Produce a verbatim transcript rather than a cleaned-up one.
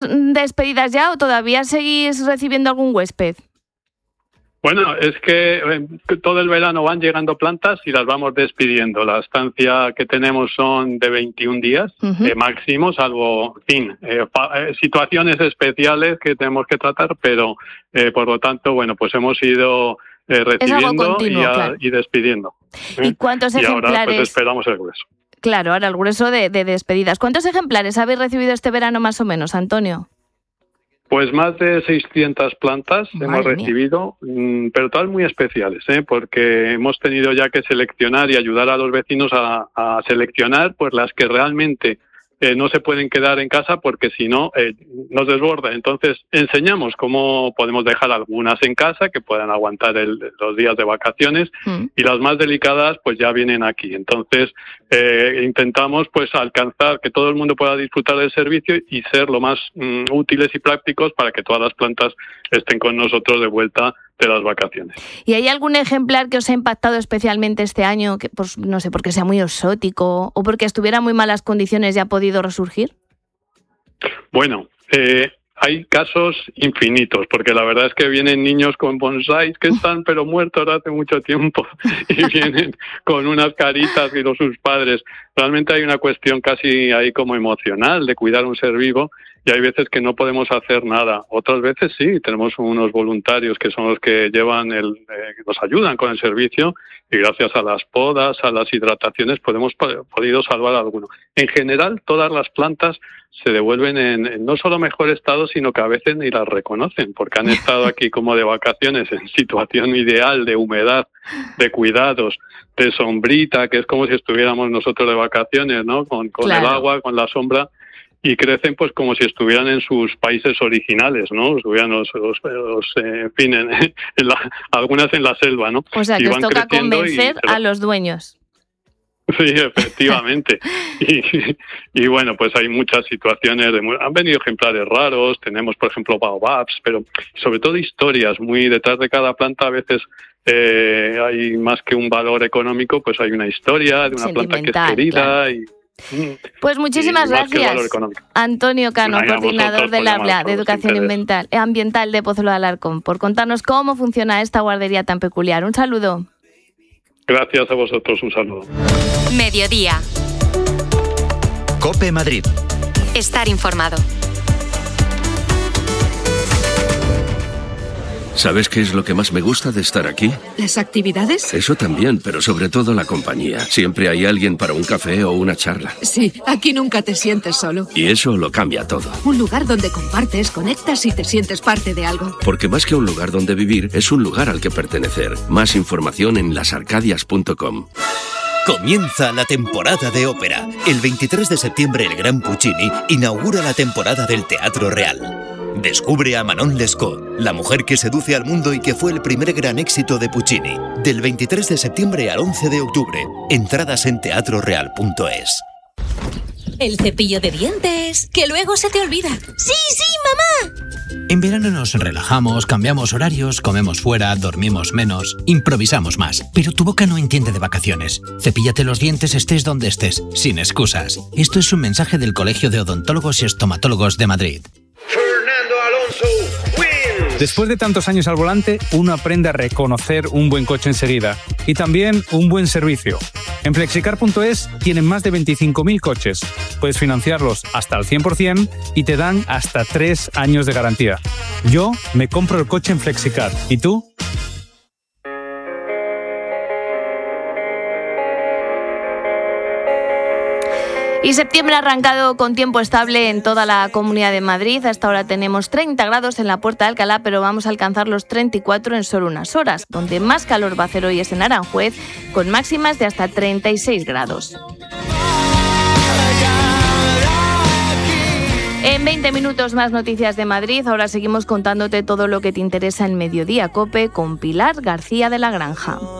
despedidas ya o todavía seguís recibiendo algún huésped? Bueno, es que eh, todo el verano van llegando plantas y las vamos despidiendo. La estancia que tenemos son de veintiún días uh-huh. eh, máximo, salvo, en fin, eh, pa- eh, situaciones especiales que tenemos que tratar, pero eh, por lo tanto, bueno, pues hemos ido eh, recibiendo continuo, y, a, claro. y despidiendo. ¿Eh? ¿Y cuántos y ejemplares? Ahora pues esperamos el grueso. Claro, ahora el grueso de, de despedidas. ¿Cuántos ejemplares habéis recibido este verano más o menos, Antonio? Pues más de seiscientas plantas Madre hemos recibido, mía. pero todas muy especiales, ¿eh? Porque hemos tenido ya que seleccionar y ayudar a los vecinos a, a seleccionar pues las que realmente eh, no se pueden quedar en casa porque si no eh, nos desborda. Entonces enseñamos cómo podemos dejar algunas en casa que puedan aguantar el, los días de vacaciones mm. y las más delicadas pues ya vienen aquí. Entonces eh, intentamos pues alcanzar que todo el mundo pueda disfrutar del servicio y ser lo más mm, útiles y prácticos para que todas las plantas estén con nosotros de vuelta de las vacaciones. ¿Y hay algún ejemplar que os ha impactado especialmente este año, que pues no sé, porque sea muy exótico o porque estuviera en muy malas condiciones y ha podido resurgir? Bueno, eh, hay casos infinitos, porque la verdad es que vienen niños con bonsáis que están pero muertos hace mucho tiempo y vienen con unas caritas y los sus padres. Realmente hay una cuestión casi ahí como emocional de cuidar un ser vivo. Y hay veces que no podemos hacer nada. Otras veces sí, tenemos unos voluntarios que son los que llevan el, eh, nos ayudan con el servicio y gracias a las podas, a las hidrataciones, podemos podido salvar alguno. En general, todas las plantas se devuelven en, en no solo mejor estado, sino que a veces ni las reconocen, porque han estado aquí como de vacaciones en situación ideal de humedad, de cuidados, de sombrita, que es como si estuviéramos nosotros de vacaciones, ¿no? Con, con claro. el agua, con la sombra. Y crecen pues como si estuvieran en sus países originales, ¿no? Estuvieran los, los, los eh, en fin, en, en la, algunas en la selva, ¿no? O sea, que os toca convencer y, a los dueños. Sí, efectivamente. y, y bueno, pues hay muchas situaciones, de, han venido ejemplares raros, tenemos por ejemplo baobabs, pero sobre todo historias, muy detrás de cada planta a veces eh, hay más que un valor económico, pues hay una historia de una planta que es querida claro. y... Pues muchísimas gracias, Antonio Cano, Venga, coordinador del Habla de Educación ambiental, ambiental de Pozuelo de Alarcón, por contarnos cómo funciona esta guardería tan peculiar. Un saludo. Gracias a vosotros, un saludo. Mediodía. COPE Madrid. Estar informado. ¿Sabes qué es lo que más me gusta de estar aquí? ¿Las actividades? Eso también, pero sobre todo la compañía. Siempre hay alguien para un café o una charla. Sí, aquí nunca te sientes solo. Y eso lo cambia todo. Un lugar donde compartes, conectas y te sientes parte de algo. Porque más que un lugar donde vivir, es un lugar al que pertenecer. Más información en las arcadias punto com. Comienza la temporada de ópera. El veintitrés de septiembre el Gran Puccini inaugura la temporada del Teatro Real. Descubre a Manon Lescaut, la mujer que seduce al mundo y que fue el primer gran éxito de Puccini. Del veintitrés de septiembre al once de octubre. Entradas en teatro real punto es. El cepillo de dientes, que luego se te olvida. ¡Sí, sí, mamá! En verano nos relajamos, cambiamos horarios, comemos fuera, dormimos menos, improvisamos más. Pero tu boca no entiende de vacaciones. Cepíllate los dientes estés donde estés, sin excusas. Esto es un mensaje del Colegio de Odontólogos y Estomatólogos de Madrid. Fernando Alonso wins. Después de tantos años al volante, uno aprende a reconocer un buen coche enseguida y también un buen servicio. En flexicar punto es tienen más de veinticinco mil coches. Puedes financiarlos hasta al cien por ciento y te dan hasta tres años de garantía. Yo me compro el coche en Flexicar. ¿Y tú? Y septiembre ha arrancado con tiempo estable en toda la Comunidad de Madrid. Hasta ahora tenemos treinta grados en la Puerta de Alcalá, pero vamos a alcanzar los treinta y cuatro en solo unas horas. Donde más calor va a hacer hoy es en Aranjuez, con máximas de hasta treinta y seis grados. En veinte minutos más noticias de Madrid. Ahora seguimos contándote todo lo que te interesa en Mediodía COPE con Pilar García de la Granja.